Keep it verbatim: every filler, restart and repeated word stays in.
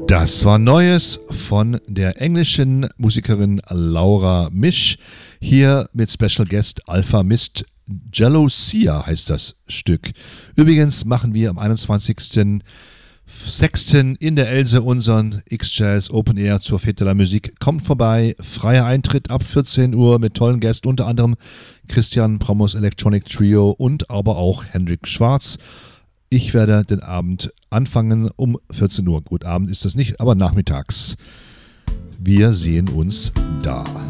Das war Neues von der englischen Musikerin Laura Misch. Hier mit Special Guest Alpha Mist. Jalosia heißt das Stück. Übrigens machen wir am einundzwanzigsten sechsten in der Else unseren X-Jazz Open Air zur Fête de la Musique. Kommt vorbei, freier Eintritt ab vierzehn Uhr mit tollen Gästen, unter anderem Christian Promos Electronic Trio und aber auch Hendrik Schwarz. Ich werde den Abend anfangen um vierzehn Uhr. Gut, Abend ist das nicht, aber nachmittags. Wir sehen uns da.